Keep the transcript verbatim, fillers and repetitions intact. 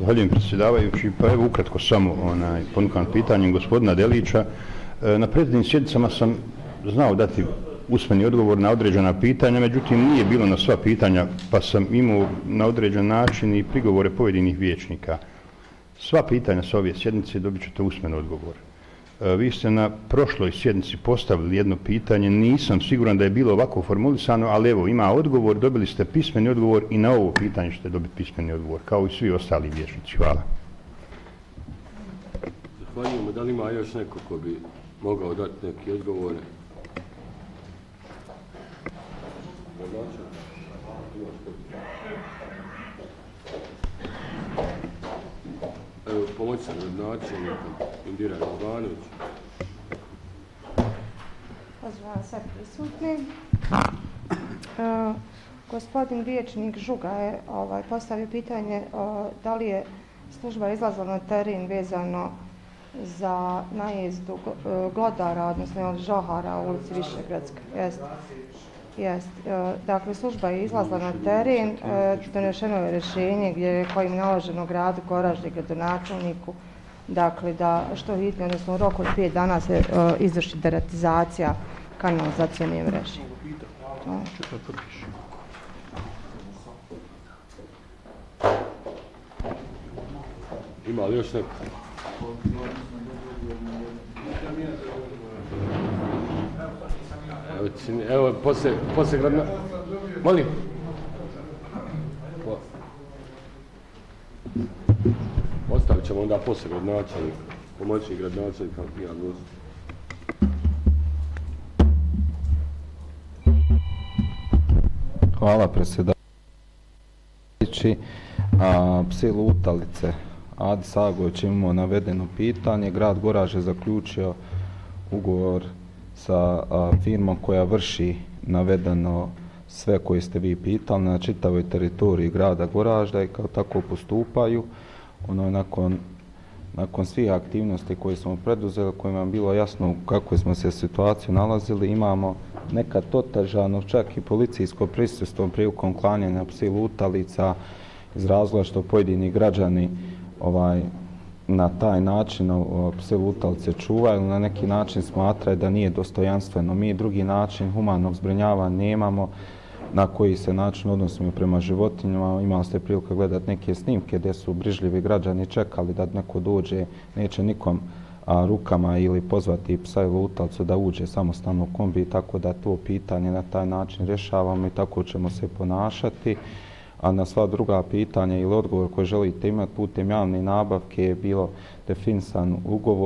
Zahvaljujem predsjedavajući. Pa evo ukratko samo onaj, ponukan pitanjem gospodina Delića. E, na prethodnim sjednicama sam znao dati usmeni odgovor na određena pitanja, međutim nije bilo na sva pitanja, pa sam imao na određen način i prigovore pojedinih vijećnika. Sva pitanja sa ove sjednice dobit ćete usmen odgovor. E, vi ste na prošloj sjednici postavili jedno pitanje, nisam siguran da je bilo ovako formulisano, ali evo ima odgovor, dobili ste pismeni odgovor i na ovo pitanje ćete dobiti pismeni odgovor, kao i svi ostali vijećnici. Hvala. Zahvaljujemo. Da li ima još neko ko bi mogao dati neki odgovore? Evo, pomoćnik gradonačelnika Indira Jovanović. Pozdravam sve prisutni. E, gospodin vijećnik Žuga je ovaj, postavio pitanje o, da li je služba izlazila na teren vezano za najezdu glodara, odnosno žohara u ulici Višegradska. Jest. Jest. E, dakle, služba je izlazila na teren, e, donešeno je rješenje gdje je kojim je naloženo gradu Goražde, gradonačelniku, dakle, da što hitno, odnosno u roku od pet dana se e, izvrši deratizacija kanalizacijone mreže. Ima li još neko? Evo, evo poslije, poslije gradna... Molim? Ostavit ćemo onda poslije gradonačelnika, pomoćnik gradonačelnika, ja gost. Hvala predsjedavajući. Psi lutalice. Adi Sagović imao navedeno pitanje. Grad Goraž je zaključio ugovor sa a, firmom koja vrši navedeno sve koje ste vi pitali na čitavoj teritoriji grada Goražda i kao tako postupaju. Ono, nakon, nakon svih aktivnosti koje smo preduzeli, kojima je bilo jasno kako smo se situaciju nalazili, imamo nekad otežano čak i policijsko prisustvo prilikom klanjanja psi lutalica iz razloga što pojedini građani ovaj, na taj način psi lutalice čuvaju ili na neki način smatraju da nije dostojanstveno. Mi drugi način humanog zbrinjavanja nemamo na koji se način odnosimo prema životinjama. Imali ste prilike gledati neke snimke gdje su brižljivi građani čekali da neko dođe, neće nikom a, rukama ili pozvati psa ili lutalicu da uđe samostalno u kombi, tako da to pitanje na taj način rješavamo i tako ćemo se ponašati. A na sva druga pitanja ili odgovor koje želite imati putem javne nabavke je bilo definisan ugovor.